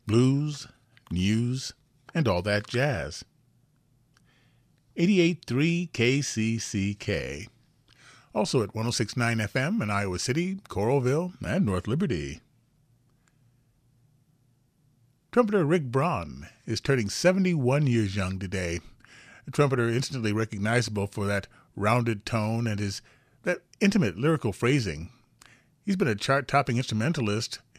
blues, news, and all that jazz. 88.3 KCCK. Also at 106.9 FM in Iowa City, Coralville, and North Liberty. Trumpeter Rick Braun is turning 71 years young today. A trumpeter instantly recognizable for that rounded tone and that intimate lyrical phrasing. He's been a chart-topping instrumentalist